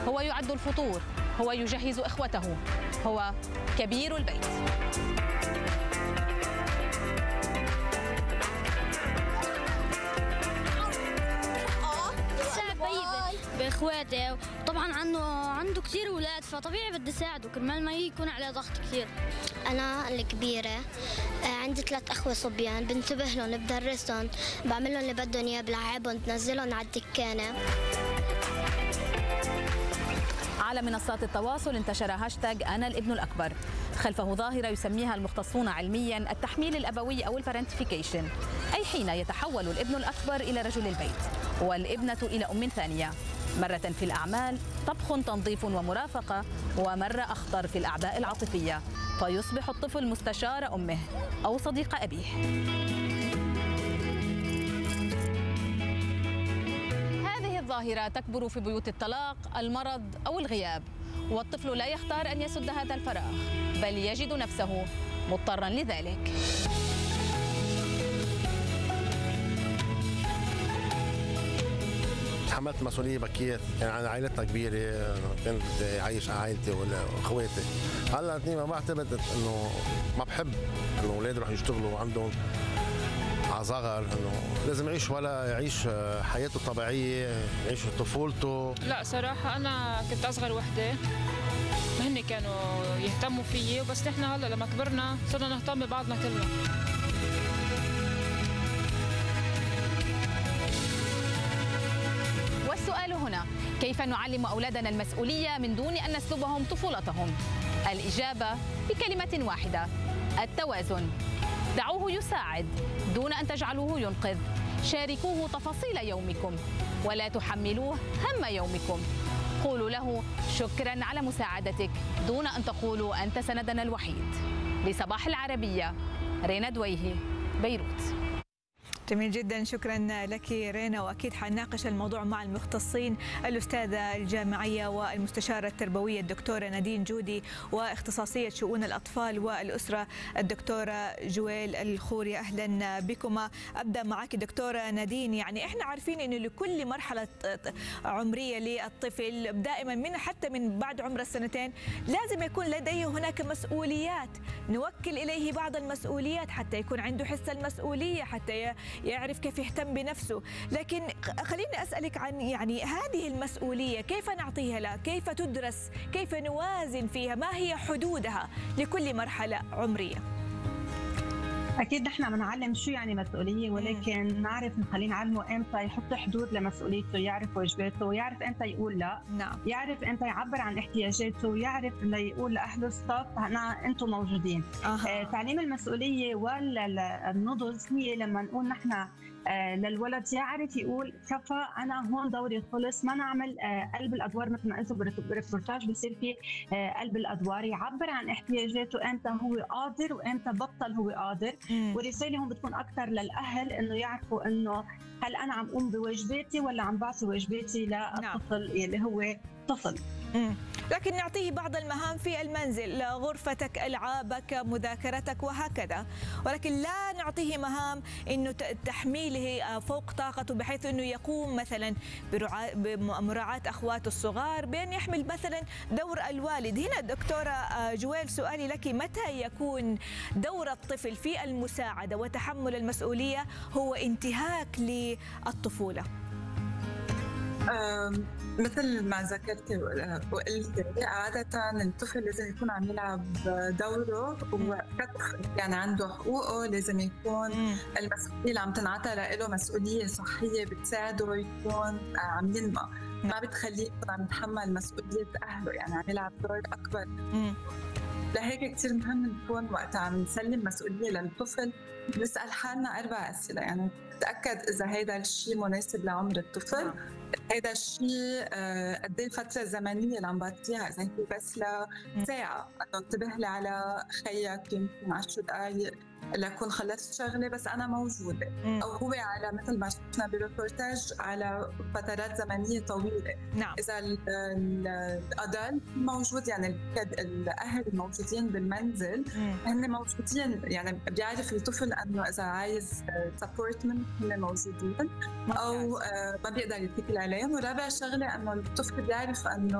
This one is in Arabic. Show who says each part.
Speaker 1: هو يعد الفطور، هو يجهز إخوته، هو كبير البيت.
Speaker 2: باخواته، وطبعا عنده كثير اولاد، فطبيعي بدي اساعده كرمال ما يكون عليه ضغط كثير.
Speaker 3: انا الكبيره، عندي 3 اخوه صبيان، بنتبه لهم، بدرسهم، بعمل لهم اللي بدهم اياه، بلعبهم، بنزلهم على الدكانه.
Speaker 1: على منصات التواصل انتشر هاشتاج أنا الابن الأكبر، خلفه ظاهرة يسميها المختصون علميا التحميل الأبوي أو البارنتيفيكيشن، أي حين يتحول الابن الأكبر إلى رجل البيت والابنة إلى أم ثانية، مرة في الأعمال، طبخ، تنظيف ومرافقة، ومرة أخطر في الأعباء العاطفية، فيصبح الطفل مستشار أمه أو صديق أبيه. الظاهرة تكبر في بيوت الطلاق، المرض أو الغياب، والطفل لا يختار أن يسد هذا الفراغ، بل يجد نفسه مضطرا لذلك.
Speaker 4: تحملت مسؤولية بكير، يعني عن عائلتنا كبيرة، كنت بدي أعيش على عائلتي وأخواتي. هلا ما بعتمد إنه ما بحب إنه أولادي يروحوا يشتغلوا عندهم على صغر، انه لازم يعيش ولا يعيش حياته الطبيعيه، يعيش طفولته.
Speaker 5: لا صراحه انا كنت اصغر وحده، هن كانوا يهتموا فيي، بس نحن هلا لما كبرنا صرنا نهتم ببعضنا كلنا.
Speaker 1: والسؤال هنا، كيف نعلم أولادنا المسؤولية من دون أن نسلبهم طفولتهم؟ الإجابة بكلمة واحدة: التوازن. دعوه يساعد دون أن تجعلوه ينقذ، شاركوه تفاصيل يومكم ولا تحملوه هم يومكم، قولوا له شكرا على مساعدتك دون أن تقولوا أنت سندنا الوحيد. لصباح العربية، رينا دويهي، بيروت.
Speaker 6: جميل جدا، شكرا لك رينا، واكيد حنناقش الموضوع مع المختصين، الاستاذه الجامعيه والمستشاره التربويه الدكتوره نادين جودي، واختصاصيه شؤون الاطفال والاسره الدكتوره جويل الخوري. اهلا بكما. ابدا معك دكتوره نادين، يعني احنا عارفين انه لكل مرحله عمريه للطفل دائما حتى من بعد عمر السنتين لازم يكون لديه هناك مسؤوليات، نوكل اليه بعض المسؤوليات حتى يكون عنده حس المسؤوليه، حتى يعرف كيف يهتم بنفسه. لكن خليني أسألك عن يعني هذه المسؤولية كيف نعطيها له؟ كيف تدرس؟ كيف نوازن فيها؟ ما هي حدودها لكل مرحلة عمرية؟
Speaker 7: أكيد نحن بنعلم شو يعني مسؤولية، ولكن نعرف نخليه نعلمه إمتى يحط حدود لمسؤوليته، يعرف واجباته، ويعرف إمتى يقول لا، يعرف إمتى يعبر عن احتياجاته، ويعرف إنه يقول لأهله ستوب أنا أنتم موجودين. تعليم المسؤولية والنضج هي لما نقول نحن للولد يعرف يقول كفى، انا هون دوري خلص، ما نعمل قلب الادوار مثل ما قلتوا بالريبورتاج، بصير في قلب الادوار، يعبر عن احتياجاته امتى هو قادر وامتى بطل هو قادر. والرساله هون بتكون اكثر للاهل انه يعرفوا انه هل انا عم اقوم بواجباتي ولا عم بعطي واجباتي للطفل اللي هو طفل.
Speaker 6: لكن نعطيه بعض المهام في المنزل، غرفتك، ألعابك، مذاكرتك وهكذا، ولكن لا نعطيه مهام إنه تحميله فوق طاقته بحيث إنه يقوم مثلا بمراعاة أخواته الصغار، بأن يحمل مثلا دور الوالد. هنا دكتورة جويل سؤالي لك، متى يكون دور الطفل في المساعدة وتحمل المسؤولية هو انتهاك للطفولة؟
Speaker 8: مثل ما ذكرتي وقلتي، عادة الطفل لازم يكون عم يلعب دوره وكطفل، يعني عنده حقوقه، لازم يكون المسؤولية اللي عم تنعطى له مسؤولية صحية بتساعده يكون عم ينمى، ما بتخليه يكون عم يتحمل مسؤولية أهله، يعني عم يلعب دور أكبر. لهيك كثير مهم نكون وقت عم نسلم مسؤولية للطفل نسأل حالنا 4 أسئلة، يعني نتأكد إذا هيدا الشيء مناسب لعمر الطفل، هيدا الشيء قد ايه الفترة الزمنية اللي عم بعطيها، إذا هي بس لساعة إنه انتبه لي على خيك يمكن 10 دقائق لأكون خلصت شغلة بس أنا موجودة، أو هو على مثل ما شفنا بالريبورتاج على فترات زمنية طويلة. إذا الأدلت موجود، يعني الأهل الموجودين بالمنزل هن موجودين، يعني بيعرف الطفل أنه إذا عايز سبورت منه هن موجودين، أو ما بيقدر يتكل عليهم. ورابع شغلة أنه الطفل بيعرف أنه